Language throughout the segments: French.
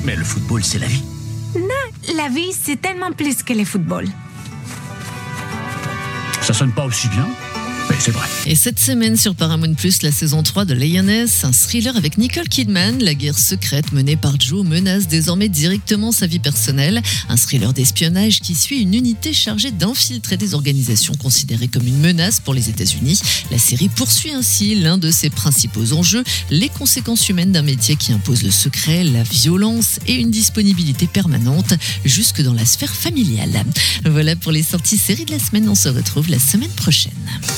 Mais le football, c'est la vie. Non, la vie, c'est tellement plus que le football. Ça sonne pas aussi bien, mais c'est vrai. Et cette semaine sur Paramount+, la saison 3 de Lioness, un thriller avec Nicole Kidman. La guerre secrète menée par Joe menace désormais directement sa vie personnelle. Un thriller d'espionnage qui suit une unité chargée d'infiltrer des organisations considérées comme une menace pour les États-Unis. La série poursuit ainsi l'un de ses principaux enjeux, les conséquences humaines d'un métier qui impose le secret, la violence et une disponibilité permanente jusque dans la sphère familiale. Voilà pour les sorties séries de la semaine. On se retrouve la semaine prochaine.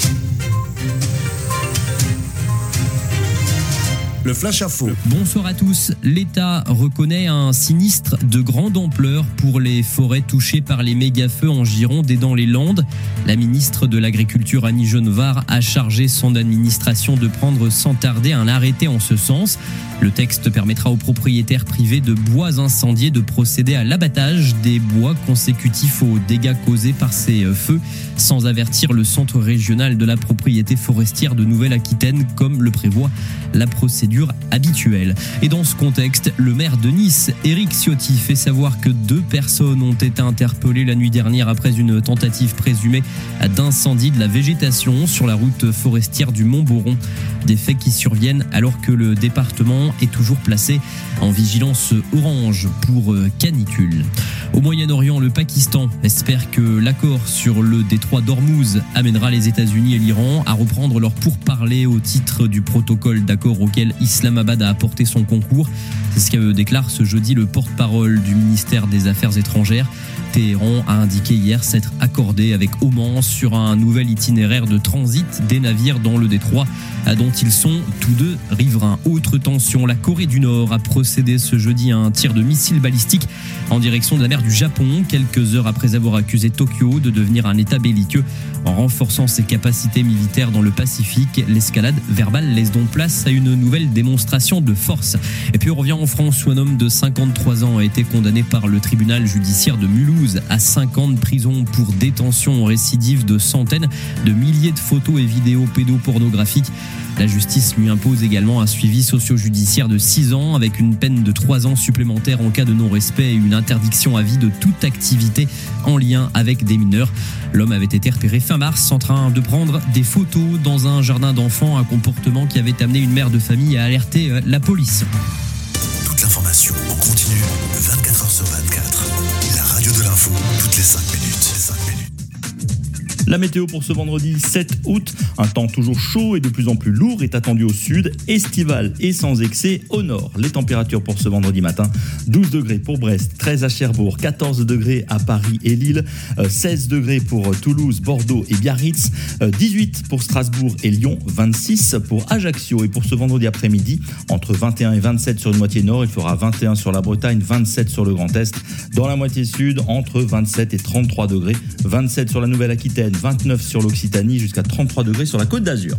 Le Flash Info. Bonsoir à tous. L'État reconnaît un sinistre de grande ampleur pour les forêts touchées par les méga-feux en Gironde et dans les Landes. La ministre de l'Agriculture Annie Genevard a chargé son administration de prendre sans tarder un arrêté en ce sens. Le texte permettra aux propriétaires privés de bois incendiés de procéder à l'abattage des bois consécutifs aux dégâts causés par ces feux, sans avertir le Centre régional de la propriété forestière de Nouvelle-Aquitaine, comme le prévoit la procédure habituelle. Et dans ce contexte, le maire de Nice, Éric Ciotti, fait savoir que 2 personnes ont été interpellées la nuit dernière après une tentative présumée d'incendie de la végétation sur la route forestière du Mont-Boron. Des faits qui surviennent alors que le département est toujours placé en vigilance orange pour canicule. Au Moyen-Orient, le Pakistan espère que l'accord sur le détroit d'Ormuz amènera les États-Unis et l'Iran à reprendre leurs pourparlers au titre du protocole d'accord auquel Islamabad a apporté son concours. C'est ce que déclare ce jeudi le porte-parole du ministère des Affaires étrangères. Téhéran a indiqué hier s'être accordé avec Oman sur un nouvel itinéraire de transit des navires dans le détroit dont ils sont tous 2 riverains. Autre tension, la Corée du Nord a procédé ce jeudi à un tir de missile balistique en direction de la mer du Japon, quelques heures après avoir accusé Tokyo de devenir un état belliqueux. En renforçant ses capacités militaires dans le Pacifique, l'escalade verbale laisse donc place à une nouvelle démonstration de force. Et puis on revient en France où un homme de 53 ans a été condamné par le tribunal judiciaire de Mulhouse à 5 ans de prison pour détention récidive de centaines de milliers de photos et vidéos pédopornographiques. La justice lui impose également un suivi socio-judiciaire de 6 ans avec une peine de 3 ans supplémentaires en cas de non-respect et une interdiction à vie de toute activité en lien avec des mineurs. L'homme avait été repéré fin mars en train de prendre des photos dans un jardin d'enfants, un comportement qui avait amené une mère de famille à alerter la police. Toute l'information en continu, 24h/24. La radio de l'info, toutes les 5 minutes. La météo pour ce vendredi 7 août, un temps toujours chaud et de plus en plus lourd est attendu au sud, estival et sans excès au nord. Les températures pour ce vendredi matin, 12 degrés pour Brest, 13 à Cherbourg, 14 degrés à Paris et Lille, 16 degrés pour Toulouse, Bordeaux et Biarritz, 18 pour Strasbourg et Lyon, 26 pour Ajaccio. Et pour ce vendredi après-midi, entre 21 et 27 sur une moitié nord, il fera 21 sur la Bretagne, 27 sur le Grand Est. Dans la moitié sud, entre 27 et 33 degrés, 27 sur la Nouvelle-Aquitaine, 29 sur l'Occitanie, jusqu'à 33 degrés sur la Côte d'Azur.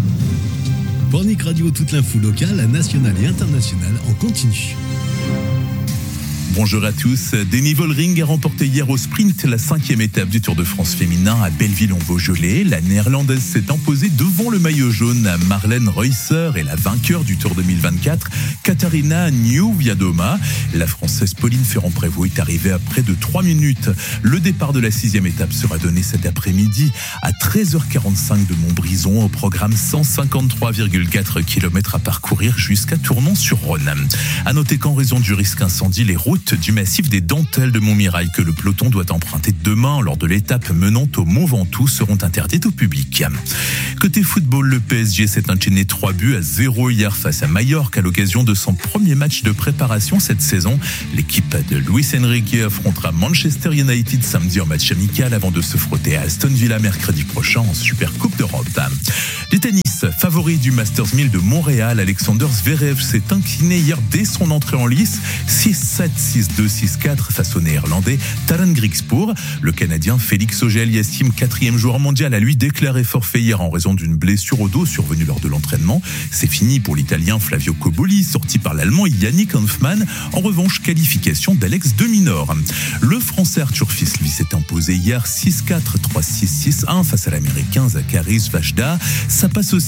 Pornic Radio, toute l'info locale, nationale et internationale en continu. Bonjour à tous. Denny Vollering a remporté hier au sprint la 5e étape du Tour de France féminin à Belleville-en-Beaujolais. La néerlandaise s'est imposée devant le maillot jaune à Marlène Reusser et la vainqueur du Tour 2024, Katarina Nieuwiadoma. La Française Pauline Ferrand-Prévot est arrivée à près de 3 minutes. Le départ de la 6e étape sera donné cet après-midi à 13h45 de Montbrison. Au programme 153,4 km à parcourir jusqu'à Tournon-sur-Rhône. À noter qu'en raison du risque incendie, les routes du massif des Dentelles de Montmirail que le peloton doit emprunter demain lors de l'étape menant au Mont Ventoux seront interdites au public. Côté football, le PSG s'est enchaîné 3-0 hier face à Majorque à l'occasion de son premier match de préparation cette saison. L'équipe de Luis Enrique affrontera Manchester United samedi en match amical avant de se frotter à Aston Villa mercredi prochain en Supercoupe d'Europe. Du tennis, favori du Masters 1000 de Montréal, Alexander Zverev s'est incliné hier dès son entrée en lice 6-7, 6-2, 6-4 face au néerlandais Taren Griekspoor. Le Canadien Félix Auger-Aliassime, 4e joueur mondial, a lui déclaré forfait hier en raison d'une blessure au dos survenue lors de l'entraînement. C'est fini pour l'Italien Flavio Cobolli, sorti par l'Allemand Yannick Hanfmann. En revanche, qualification d'Alex de Minaur. Le Français Arthur Fils, lui, s'est imposé hier 6-4, 3-6, 6-1 face à l'Américain Zachary Svajda. Ça passe aussi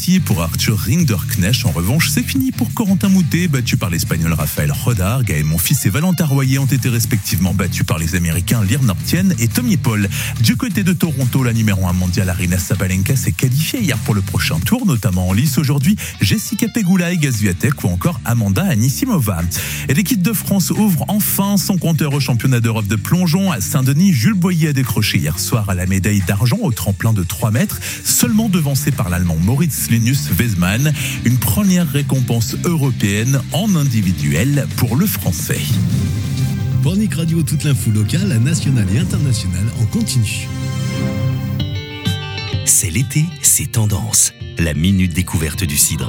réussi pour Arthur Rinderknecht. En revanche, c'est fini pour Corentin Moutet, battu par l'Espagnol Rafael Rodar. Gaël Monfils et Valentin Royer ont été respectivement battus par les Américains Lear Nortjen et Tommy Paul. Du côté de Toronto, la numéro 1 mondiale Aryna Sabalenka s'est qualifiée hier pour le prochain tour, notamment en lice aujourd'hui Jessica Pegula et Iga Swiatek ou encore Amanda Anisimova. Et l'équipe de France ouvre enfin son compteur au championnat d'Europe de plongeon. À Saint-Denis, Jules Boyer a décroché hier soir à la médaille d'argent au tremplin de 3 mètres, seulement devancé par l'Allemand Moritz Linus Weismann. Une première récompense européenne en individuel pour le Français. Pornic Radio, toute l'info locale, nationale et internationale en continu. C'est l'été, c'est tendance. La minute découverte du cidre.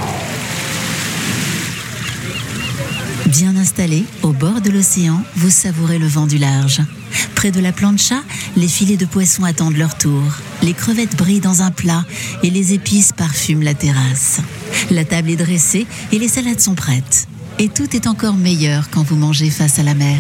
Bien installé, au bord de l'océan, vous savourez le vent du large. Près de la plancha, les filets de poisson attendent leur tour. Les crevettes brillent dans un plat et les épices parfument la terrasse. La table est dressée et les salades sont prêtes. Et tout est encore meilleur quand vous mangez face à la mer.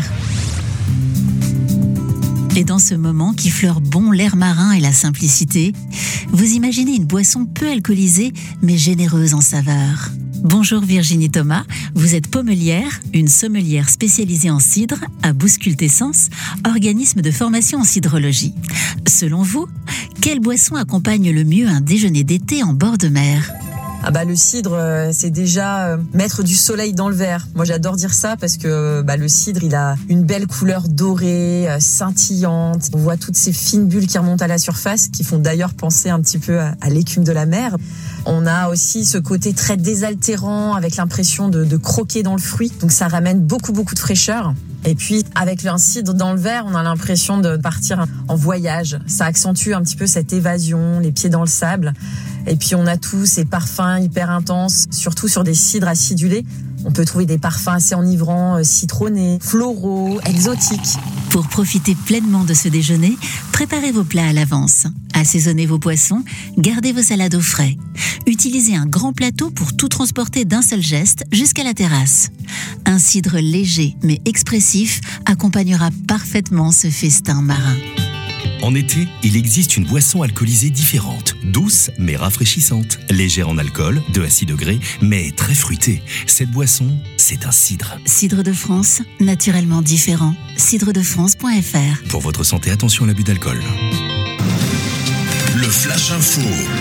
Et dans ce moment qui fleure bon l'air marin et la simplicité, vous imaginez une boisson peu alcoolisée mais généreuse en saveur. Bonjour Virginie Thomas, vous êtes pommelière, une sommelière spécialisée en cidre à Bouscultessence, organisme de formation en cidrologie. Selon vous, quelle boisson accompagne le mieux un déjeuner d'été en bord de mer ? Le cidre, c'est déjà mettre du soleil dans le verre. Moi, j'adore dire ça parce que le cidre, il a une belle couleur dorée, scintillante. On voit toutes ces fines bulles qui remontent à la surface, qui font d'ailleurs penser un petit peu à l'écume de la mer. On a aussi ce côté très désaltérant, avec l'impression de croquer dans le fruit. Donc, ça ramène beaucoup de fraîcheur. Et puis, avec un cidre dans le verre, on a l'impression de partir en voyage. Ça accentue un petit peu cette évasion, les pieds dans le sable. Et puis, on a tous ces parfums hyper intenses, surtout sur des cidres acidulés. On peut trouver des parfums assez enivrants, citronnés, floraux, exotiques. Pour profiter pleinement de ce déjeuner, préparez vos plats à l'avance. Assaisonnez vos poissons, gardez vos salades au frais. Utilisez un grand plateau pour tout transporter d'un seul geste jusqu'à la terrasse. Un cidre léger mais expressif accompagnera parfaitement ce festin marin. En été, il existe une boisson alcoolisée différente, douce mais rafraîchissante, légère en alcool, 2 à 6 degrés, mais très fruitée. Cette boisson, c'est un cidre. Cidre de France, naturellement différent. cidredefrance.fr. Pour votre santé, attention à l'abus d'alcool. Le Flash Info.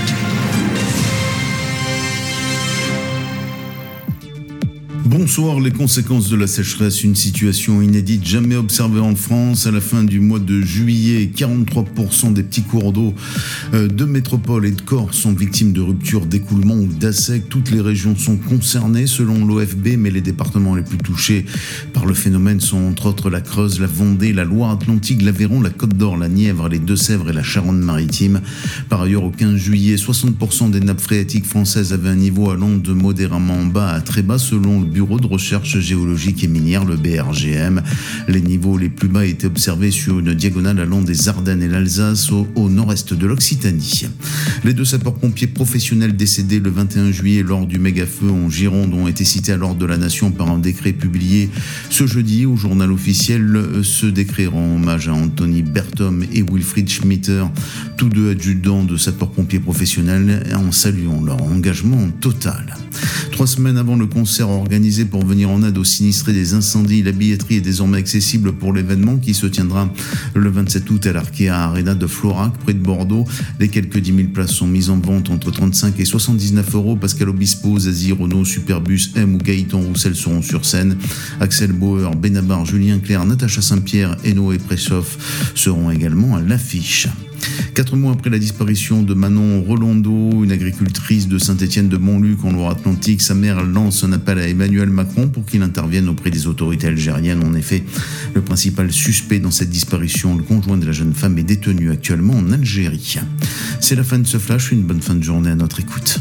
Bonsoir, les conséquences de la sécheresse, une situation inédite jamais observée en France. À la fin du mois de juillet, 43% des petits cours d'eau de métropole et de Corse sont victimes de ruptures d'écoulement ou d'assec. Toutes les régions sont concernées selon l'OFB, mais les départements les plus touchés par le phénomène sont entre autres la Creuse, la Vendée, la Loire-Atlantique, l'Aveyron, la Côte-d'Or, la Nièvre, les Deux-Sèvres et la Charente-Maritime. Par ailleurs, au 15 juillet, 60% des nappes phréatiques françaises avaient un niveau allant de modérément bas à très bas selon le Bureau de recherche géologique et minière, le BRGM. Les niveaux les plus bas étaient observés sur une diagonale allant des Ardennes et l'Alsace au nord-est de l'Occitanie. Les 2 sapeurs-pompiers professionnels décédés le 21 juillet lors du méga-feu en Gironde ont été cités à l'ordre de la Nation par un décret publié ce jeudi au journal officiel. Ce décret rend hommage à Anthony Berthom et Wilfried Schmitter, tous 2 adjudants de sapeurs-pompiers professionnels, en saluant leur engagement total. 3 semaines avant le concert organisé pour venir en aide aux sinistrés des incendies, la billetterie est désormais accessible pour l'événement qui se tiendra le 27 août à l'Arkea Arena de Florac, près de Bordeaux. Les quelques 10 000 places sont mises en vente entre 35 et 79 €. Pascal Obispo, Zazie, Renaud, Superbus, M ou Gaëtan Roussel seront sur scène. Axel Bauer, Benabar, Julien Clerc, Natacha Saint-Pierre et Noé Pressoff seront également à l'affiche. 4 mois après la disparition de Manon Rolando, une agricultrice de Saint-Étienne-de-Montluc en Loire-Atlantique, sa mère lance un appel à Emmanuel Macron pour qu'il intervienne auprès des autorités algériennes. En effet, le principal suspect dans cette disparition, le conjoint de la jeune femme, est détenu actuellement en Algérie. C'est la fin de ce flash, une bonne fin de journée à notre écoute.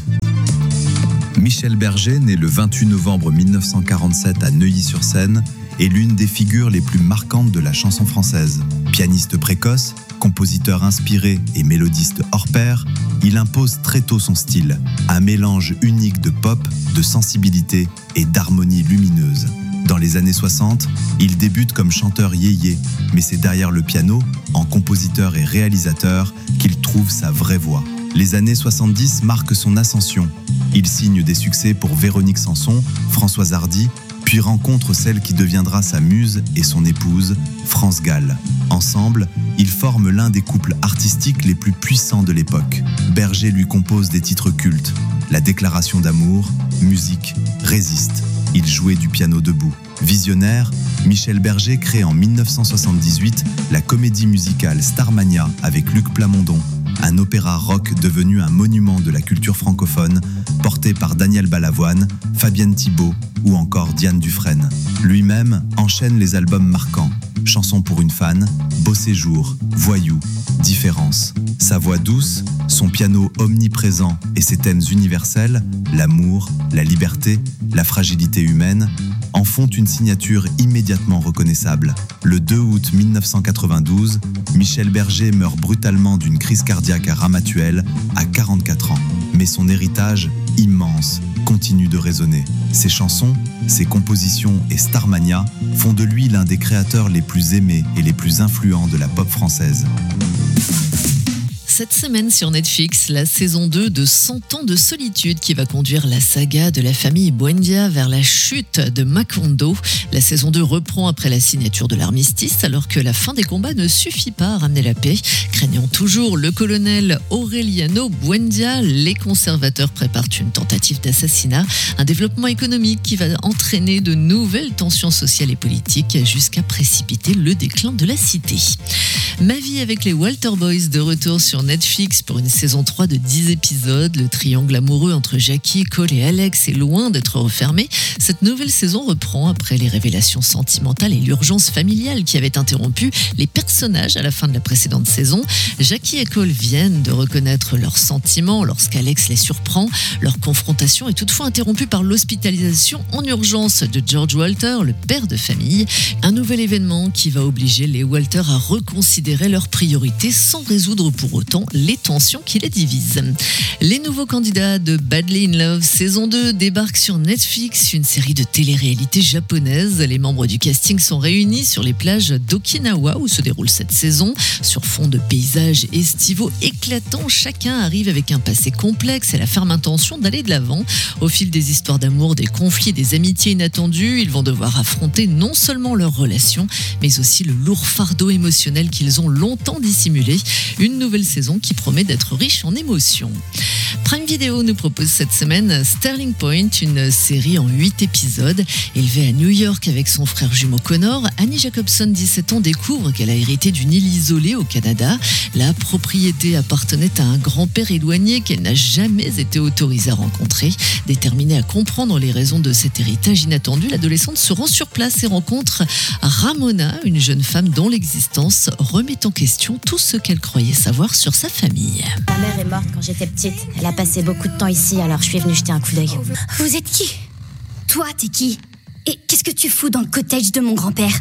Michel Berger, né le 28 novembre 1947 à Neuilly-sur-Seine, est l'une des figures les plus marquantes de la chanson française. Pianiste précoce, compositeur inspiré et mélodiste hors pair, il impose très tôt son style, un mélange unique de pop, de sensibilité et d'harmonie lumineuse. Dans les années 60, il débute comme chanteur yéyé, mais c'est derrière le piano, en compositeur et réalisateur, qu'il trouve sa vraie voix. Les années 70 marquent son ascension. Il signe des succès pour Véronique Sanson, Françoise Hardy, puis rencontre celle qui deviendra sa muse et son épouse, France Gall. Ensemble, ils forment l'un des couples artistiques les plus puissants de l'époque. Berger lui compose des titres cultes. La déclaration d'amour, Musique, Résiste. Il jouait du piano debout. Visionnaire, Michel Berger crée en 1978 la comédie musicale Starmania avec Luc Plamondon, un opéra rock devenu un monument de la culture francophone, porté par Daniel Balavoine, Fabienne Thibault ou encore Diane Dufresne. Lui-même enchaîne les albums marquants. Chanson pour une fan, Beau séjour, Voyou, Différence. Sa voix douce, son piano omniprésent et ses thèmes universels, l'amour, la liberté, la fragilité humaine, en font une signature immédiatement reconnaissable. Le 2 août 1992, Michel Berger meurt brutalement d'une crise cardiaque à Ramatuelle à 44 ans. Mais son héritage, immense, continue de résonner. Ses chansons, ses compositions et Starmania font de lui l'un des créateurs les plus aimés et les plus influents de la pop française. Cette semaine sur Netflix, la saison 2 de 100 ans de solitude qui va conduire la saga de la famille Buendia vers la chute de Macondo. La saison 2 reprend après la signature de l'armistice alors que la fin des combats ne suffit pas à ramener la paix. Craignant toujours le colonel Aureliano Buendia, les conservateurs préparent une tentative d'assassinat, un développement économique qui va entraîner de nouvelles tensions sociales et politiques jusqu'à précipiter le déclin de la cité. Ma vie avec les Walter Boys de retour sur Netflix pour une saison 3 de 10 épisodes. Le triangle amoureux entre Jackie, Cole et Alex est loin d'être refermé. Cette nouvelle saison reprend après les révélations sentimentales et l'urgence familiale qui avait interrompu les personnages à la fin de la précédente saison. Jackie et Cole viennent de reconnaître leurs sentiments lorsqu'Alex les surprend. Leur confrontation est toutefois interrompue par l'hospitalisation en urgence de George Walter, le père de famille. Un nouvel événement qui va obliger les Walter à reconsidérer leurs priorités sans résoudre pour autant les tensions qui les divisent. Les nouveaux candidats de Badly in Love saison 2 débarquent sur Netflix, une série de télé-réalité japonaise. Les membres du casting sont réunis sur les plages d'Okinawa où se déroule cette saison. Sur fond de paysages estivaux éclatants, chacun arrive avec un passé complexe et la ferme intention d'aller de l'avant. Au fil des histoires d'amour, des conflits et des amitiés inattendues, ils vont devoir affronter non seulement leurs relations, mais aussi le lourd fardeau émotionnel qu'ils ont longtemps dissimulé. Une nouvelle saison qui promet d'être riche en émotions. Prime Video nous propose cette semaine Sterling Point, une série en 8 épisodes. Élevée à New York avec son frère jumeau Connor, Annie Jacobson, 17 ans, découvre qu'elle a hérité d'une île isolée au Canada. La propriété appartenait à un grand-père éloigné qu'elle n'a jamais été autorisée à rencontrer. Déterminée à comprendre les raisons de cet héritage inattendu, l'adolescente se rend sur place et rencontre Ramona, une jeune femme dont l'existence remet en question tout ce qu'elle croyait savoir sur sa famille. Ma mère est morte quand j'étais petite. Elle a passé beaucoup de temps ici, alors je suis venue jeter un coup d'œil. Vous êtes qui? Toi, t'es qui? Et qu'est-ce que tu fous dans le cottage de mon grand-père?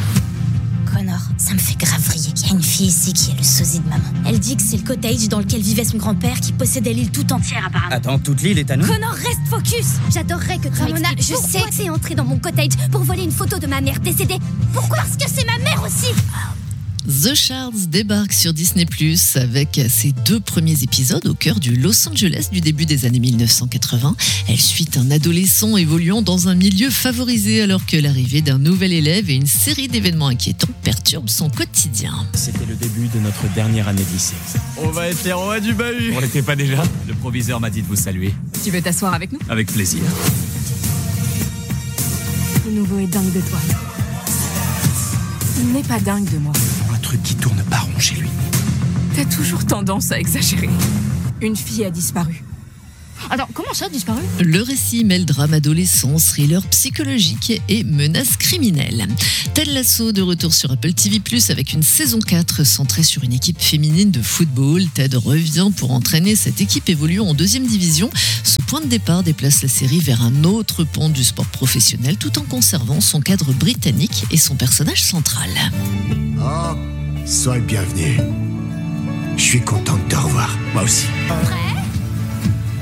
Connor, ça me fait grave vriller. Il y a une fille ici qui est le sosie de maman. Elle dit que c'est le cottage dans lequel vivait son grand-père qui possédait l'île tout entière apparemment. Attends, toute l'île est à nous? Connor, reste focus. J'adorerais que tu Ramona, m'expliques pourquoi t'es entrée dans mon cottage pour voler une photo de ma mère décédée. Pourquoi? Parce que c'est ma mère aussi. The Shards débarque sur Disney+, avec ses 2 premiers épisodes au cœur du Los Angeles du début des années 1980. Elle suit un adolescent évoluant dans un milieu favorisé alors que l'arrivée d'un nouvel élève et une série d'événements inquiétants perturbent son quotidien. C'était le début de notre dernière année de lycée. On va être les rois du bahut. On l'était pas déjà? Le proviseur m'a dit de vous saluer. Tu veux t'asseoir avec nous? Avec plaisir. Le nouveau est dingue de toi. Il n'est pas dingue de moi. Un truc qui tourne pas rond chez lui. T'as toujours tendance à exagérer. Une fille a disparu. Attends, comment ça, disparu? Le récit mêle drame adolescent, thriller psychologique et menaces criminelles. Ted Lasso de retour sur Apple TV+, avec une saison 4 centrée sur une équipe féminine de football. Ted revient pour entraîner cette équipe évoluant en 2e division. Ce point de départ déplace la série vers un autre pan du sport professionnel tout en conservant son cadre britannique et son personnage central. Oh, sois le bienvenu. Je suis content de te revoir, moi aussi. Prêt?